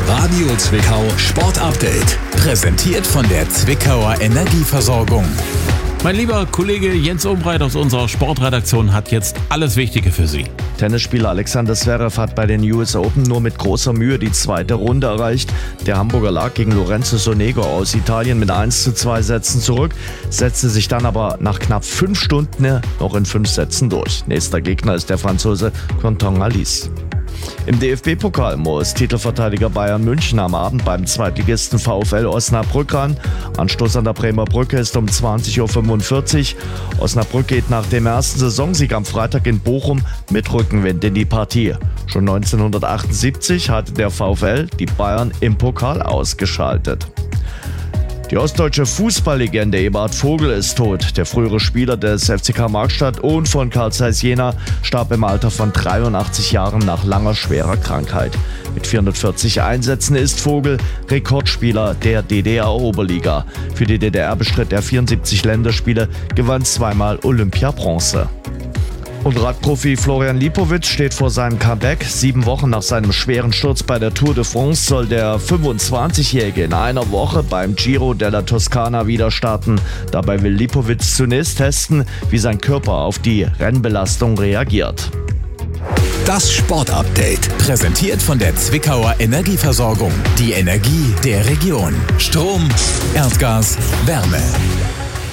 Radio Zwickau Sport Update. Präsentiert von der Zwickauer Energieversorgung. Mein lieber Kollege Jens Umbreit aus unserer Sportredaktion hat jetzt alles Wichtige für Sie. Tennisspieler Alexander Zverev hat bei den US Open nur mit großer Mühe die zweite Runde erreicht. Der Hamburger lag gegen Lorenzo Sonego aus Italien mit 1:2 Sätzen zurück, setzte sich dann aber nach knapp 5 Stunden noch in 5 Sätzen durch. Nächster Gegner ist der Franzose Quentin Halys. Im DFB-Pokal muss Titelverteidiger Bayern München am Abend beim Zweitligisten VfL Osnabrück ran. Anstoß an der Bremer Brücke ist um 20:45 Uhr. Osnabrück geht nach dem ersten Saisonsieg am Freitag in Bochum mit Rückenwind in die Partie. Schon 1978 hatte der VfL die Bayern im Pokal ausgeschaltet. Die ostdeutsche Fußballlegende Eberhard Vogel ist tot. Der frühere Spieler des FCK Markstadt und von Carl Zeiss Jena starb im Alter von 83 Jahren nach langer schwerer Krankheit. Mit 440 Einsätzen ist Vogel Rekordspieler der DDR-Oberliga. Für die DDR bestritt er 74 Länderspiele, gewann 2-mal Olympiabronze. Und Radprofi Florian Lipowitz steht vor seinem Comeback. 7 Wochen nach seinem schweren Sturz bei der Tour de France soll der 25-Jährige in einer Woche beim Giro della Toscana wieder starten. Dabei will Lipowitz zunächst testen, wie sein Körper auf die Rennbelastung reagiert. Das Sportupdate, präsentiert von der Zwickauer Energieversorgung. Die Energie der Region. Strom, Erdgas, Wärme.